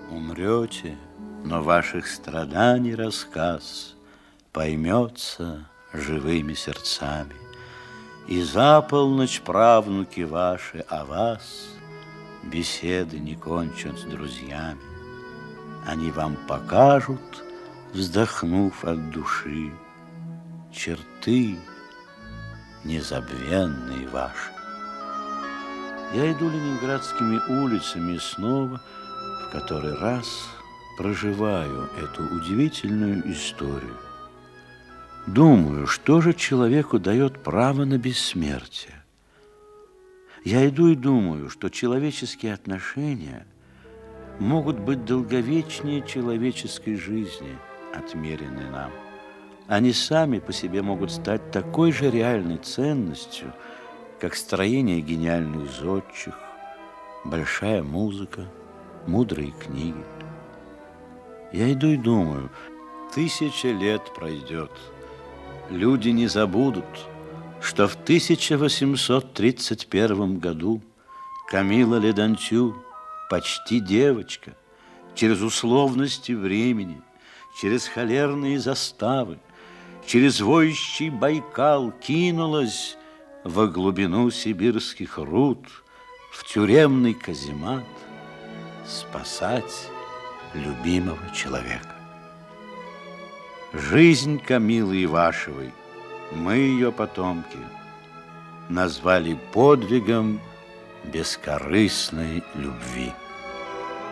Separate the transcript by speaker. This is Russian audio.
Speaker 1: Умрете, но ваших страданий рассказ поймется живыми сердцами. И за полночь правнуки ваши о вас беседы не кончат с друзьями. Они вам покажут, вздохнув от души, черты незабвенные ваши. Я иду ленинградскими улицами и снова в который раз проживаю эту удивительную историю. Думаю, что же человеку дает право на бессмертие? Я иду и думаю, что человеческие отношения могут быть долговечнее человеческой жизни, отмеренной нам. Они сами по себе могут стать такой же реальной ценностью, как строение гениальных зодчих, большая музыка, мудрые книги. Я иду и думаю, 1000 лет пройдет, люди не забудут, что в 1831 году Камилла Ледантю, почти девочка, через условности времени, через холерные заставы, через воющий Байкал кинулась во глубину сибирских руд, в тюремный каземат спасать любимого человека. Жизнь Камиллы Ивашевой, мы, ее потомки, назвали подвигом бескорыстной любви.